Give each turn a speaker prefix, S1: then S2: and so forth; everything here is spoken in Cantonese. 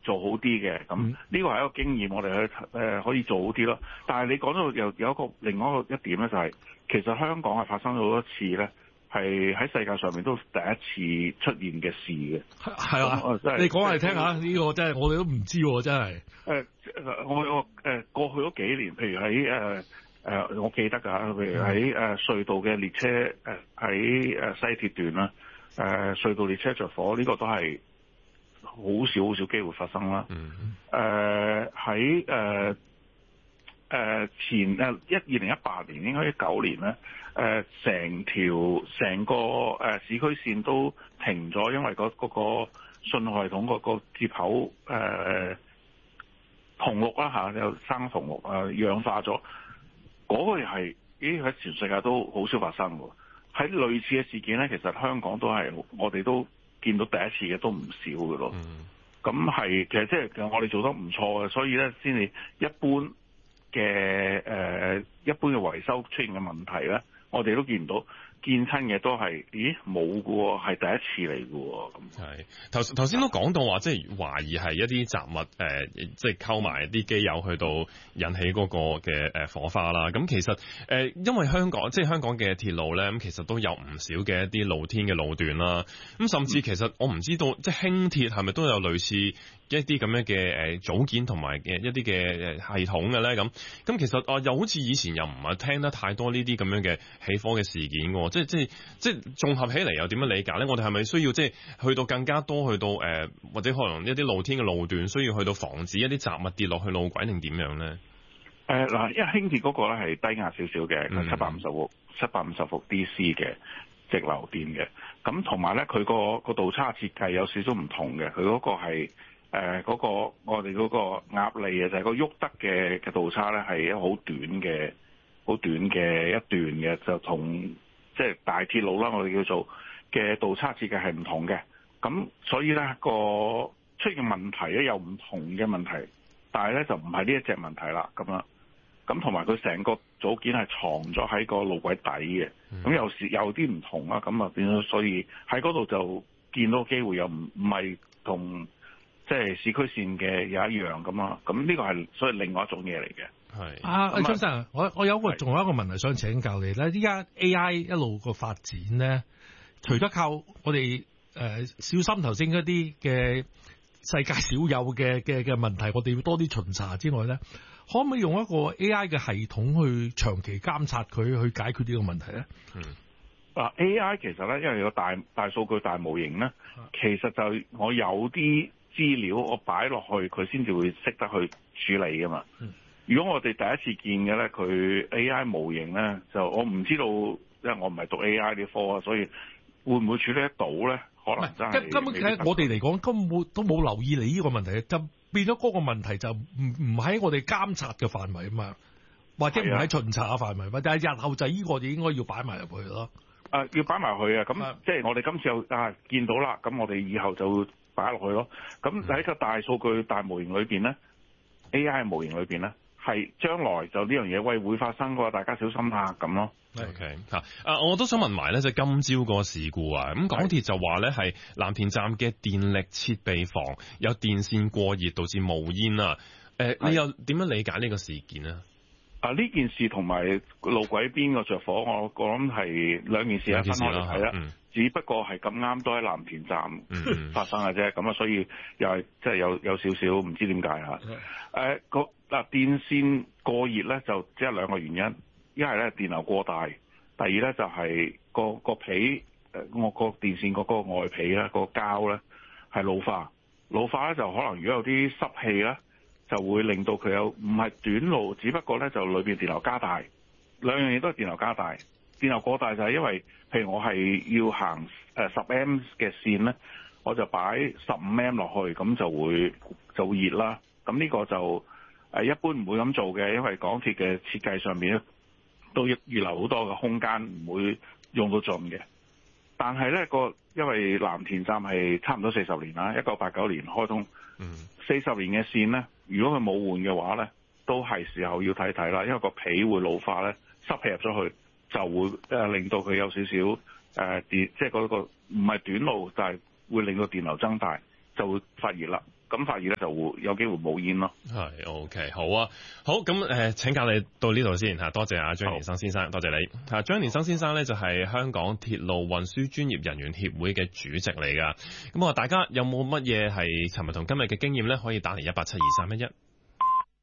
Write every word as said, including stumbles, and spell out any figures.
S1: 做好啲嘅。咁呢個係一個經驗，我哋去誒、呃、可以做好啲咯。但係你講到又有一個另外一個一點咧，就係、是、其實香港係發生咗好多次咧，係喺世界上面都第一次出現嘅事嘅。
S2: 係啊，
S1: 嗯、
S2: 你講嚟聽下，呢、這個真係我哋都唔知喎，真係。
S1: 誒、呃，我我誒、呃、過去嗰幾年，譬如喺誒誒，我記得㗎，譬如喺誒、呃、隧道嘅列車誒喺誒西鐵段啦，誒、呃、隧道列車着火，呢、這個都係好少好少機會發生啦。
S2: 嗯。
S1: 誒喺誒誒前誒一二零一八年，應該一九年咧，誒、呃、成條成個誒、呃、市區線都停咗，因為嗰、那、嗰個信號系統嗰個接口誒。呃銅綠啦嚇，有生銅綠啊，氧化咗，嗰、那個又係，咦喺全世界都好少發生喎。喺類似嘅事件咧，其實香港都係我哋都見到第一次嘅都唔少嘅咯。咁係、嗯、其實即係我哋做得唔錯嘅，所以咧先至一般嘅誒、呃、一般嘅維修出現嘅問題咧，我哋都見唔到。見親嘅都係，咦冇㗎喎，係第一次嚟㗎喎。咁
S3: 係頭頭先都講到話，即係懷疑係一啲雜物誒、呃，即係溝埋啲機油去到引起嗰個嘅誒火花啦。咁其實誒、呃，因為香港即係香港嘅鐵路咧，咁其實都有唔少嘅一啲露天嘅路段啦。咁甚至其實我唔知道，即係輕鐵係咪都有類似一啲咁樣嘅誒組件同埋嘅一啲嘅誒系統嘅咧？咁咁其實啊，又好似以前又唔係聽得太多呢啲咁樣嘅起火嘅事件喎。即係即係即係綜合起嚟又點樣理解咧？我哋係咪需要即係去到更加多去到誒、呃，或者可能一啲露天嘅路段需要去到防止一啲雜物跌落去路軌定點樣咧？
S1: 誒嗱，因為輕鐵嗰個咧係低壓少少嘅，佢七百五十伏七百五十伏 D C 嘅直流電嘅。咁同埋咧，佢個個導叉設計有少少唔同嘅。佢嗰個係誒嗰個我哋嗰個鴨脷啊，就係、是、個喐得嘅嘅導叉咧係一個好短嘅好短嘅一段嘅，就同。即係大鐵路啦，我哋叫做嘅導叉設計係唔同嘅，咁所以咧個出現問題咧有唔同嘅問題，但係咧就唔係呢一隻問題啦，咁啦，咁同埋佢成個組件係藏咗喺個路軌底嘅，咁有時有啲唔同啦，咁啊變咗，所以喺嗰度就見到機會又唔唔係同即係市區線嘅有一樣咁啊，咁呢個係所以另外一種嘢嚟嘅。
S2: 係啊，阿張生，我我有個仲有一個問題想請教你咧。依家 A I 一路個發展咧，除咗靠我哋誒、呃、小心頭先嗰啲嘅世界少有嘅嘅嘅問題，我哋要多啲巡查之外咧，可唔可以用一個 A I 嘅系統去長期監察佢，去解決呢個問題咧？嗯，
S1: 嗱 A I 其實咧，因為有大大數據大模型咧，其實就我有啲資料我擺落去，佢先至會識得去處理噶嘛。嗯。如果我哋第一次見嘅咧，佢 A I 模型咧，就我唔知道，因為我唔係讀 A I 啲科啊，所以會唔會處理得到咧？可能真係
S2: 根本喺我哋嚟講，根本都冇留意你呢個問題，就變咗嗰個問題就唔唔喺我哋監察嘅範圍啊嘛，或者唔喺巡查嘅範圍，或者係日後就呢個就應該要擺埋入去咯。
S1: 誒、啊，要擺埋去啊！咁即係我哋今次又啊見到啦，咁我哋以後就會擺落去咯。咁喺個大數據大模型裏邊咧、嗯、，A I 模型裏邊咧。係將來就呢樣嘢喂會發生嘅話，大家小心下咁咯。
S3: OK 嚇，啊我都想問埋咧，即係今朝個事故啊，咁港鐵就話咧係藍田站嘅電力設備房有電線過熱導致冒煙啊。誒，你又點樣理解呢個事件呢？
S1: 啊，呢件事同埋路軌邊個着火，我我諗係兩件事啊，分開嚟睇啦。嗯，只不過係咁啱都喺藍田站發生嘅啫。咁、嗯、啊，所以又係即係有有少少唔知點解嚇。誒個嗱電線過熱咧，就只係兩個原因。一係咧電流過大，第二咧就係個個皮誒我個電線嗰個外皮咧、個膠咧係老化，老化咧就可能如果有啲濕氣咧，就會令到佢有唔係短路，只不過咧就裏邊電流加大，兩樣嘢都係電流加大。電流過大就係因為，譬如我係要行誒十 M 嘅線咧，我就擺十五 M 落去，咁就會就會熱啦。咁呢個就誒一般唔會咁做嘅，因為港鐵嘅設計上面咧都預留好多嘅空間，唔會用到盡嘅。但係咧個因為藍田站係差唔多四十年啦，一九八九年開通，四十年嘅線咧，如果佢冇換嘅話咧，都係時候要睇睇啦，因為個皮會老化咧，濕氣入咗去就會誒令到佢有少少誒電，即係嗰個唔係短路，但係會令到電流增大，就會發熱啦。咁發熱咧就會會有機會冒煙咯。
S3: 係 OK 好啊，好咁誒、呃，請教你到呢度先嚇，多謝阿張年生先生，多謝你嚇。張年生先生咧就係香港鐵路運輸專業人員協會嘅主席嚟噶。咁啊，大家有冇乜嘢係尋日同今日嘅經驗咧？可以打嚟一八七二三一一。